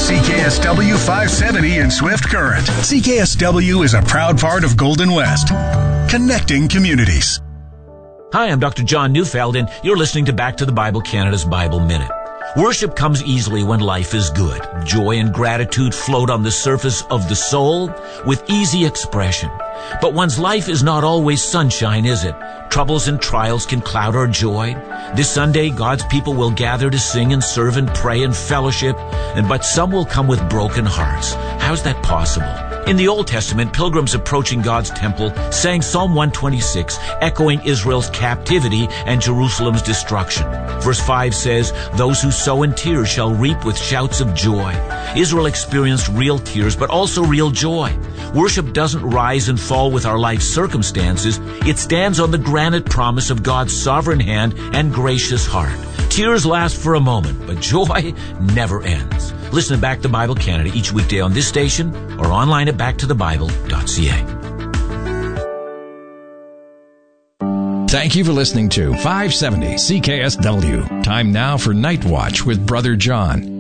CKSW 570 in Swift Current. CKSW is a proud part of Golden West, connecting communities. Hi, I'm Dr. John Neufeld, and you're listening to Back to the Bible Canada's Bible Minute. Worship comes easily when life is good. Joy and gratitude float on the surface of the soul with easy expression. But one's life is not always sunshine, is it? Troubles and trials can cloud our joy. This Sunday, God's people will gather to sing and serve and pray and fellowship, but some will come with broken hearts. How's that possible? In the Old Testament, pilgrims approaching God's temple sang Psalm 126, echoing Israel's captivity and Jerusalem's destruction. Verse 5 says, "Those who sow in tears shall reap with shouts of joy." Israel experienced real tears, but also real joy. Worship doesn't rise and fall with our life circumstances. It stands on the granite promise of God's sovereign hand and gracious heart. Tears last for a moment, but joy never ends. Listen to Back to Bible Canada each weekday on this station or online at backtothebible.ca. Thank you for listening to 570 CKSW. Time now for Night Watch with Brother John.